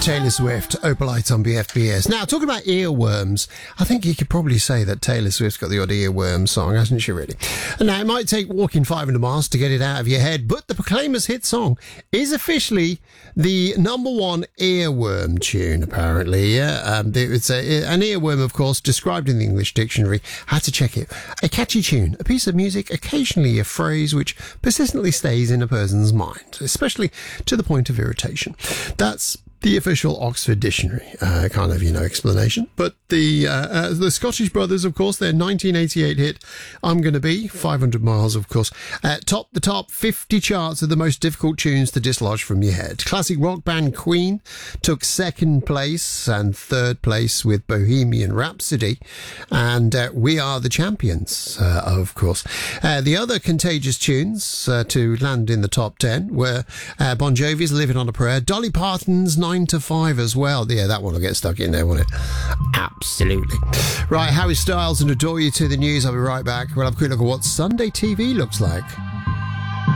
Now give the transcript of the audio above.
Taylor Swift, Opalite on BFBS. Now, talking about earworms, I think you could probably say that Taylor Swift's got the odd earworm song, hasn't she, really? And now, it might take walking 500 miles to get it out of your head, but the Proclaimers' hit song is officially the number one earworm tune, apparently. It's an earworm, of course, described in the English dictionary. Had to check it. A catchy tune, a piece of music, occasionally a phrase which persistently stays in a person's mind, especially to the point of irritation. That's the official Oxford Dictionary explanation. But the Scottish Brothers, of course, their 1988 hit, I'm Gonna Be, 500 miles, of course, topped the top 50 charts of the most difficult tunes to dislodge from your head. Classic rock band Queen took second place and third place with Bohemian Rhapsody, and We Are the Champions, of course. The other contagious tunes to land in the top 10 were Bon Jovi's Living on a Prayer, Dolly Parton's 9 to 5 as well. Yeah, that one will get stuck in there, won't it? Absolutely. Right, Harry Styles and Adore You to the news. I'll be right back. We'll have a quick look at what Sunday TV looks like.